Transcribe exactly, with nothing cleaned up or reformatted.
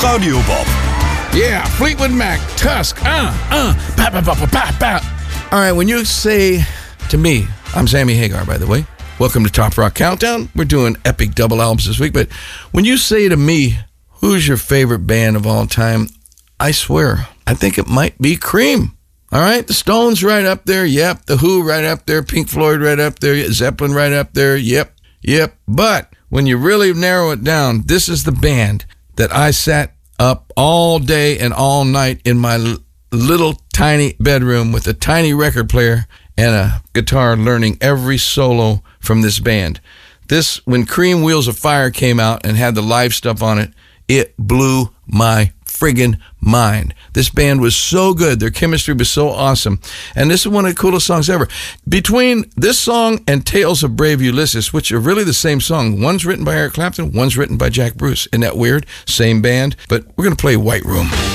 Radio Bob. Yeah, Fleetwood Mac, Tusk, uh, uh, ba, ba, ba, ba, ba, ba. All right, when you say to me, I'm Sammy Hagar, by the way. Welcome to Top Rock Countdown. We're doing epic double albums this week, but when you say to me, who's your favorite band of all time, I swear, I think it might be Cream. All right, the Stones right up there, yep. The Who right up there, Pink Floyd right up there, Zeppelin right up there, yep, yep. But when you really narrow it down, this is the band that I sat up all day and all night in my l- little tiny bedroom with a tiny record player and a guitar, learning every solo from this band. This, when Cream Wheels of Fire came out and had the live stuff on it, it blew my friggin' mind. This band was so good. Their chemistry was so awesome. And this is one of the coolest songs ever. Between this song and Tales of Brave Ulysses, which are really the same song, one's written by Eric Clapton, one's written by Jack Bruce. Isn't that weird? Same band. But we're going to play White Room.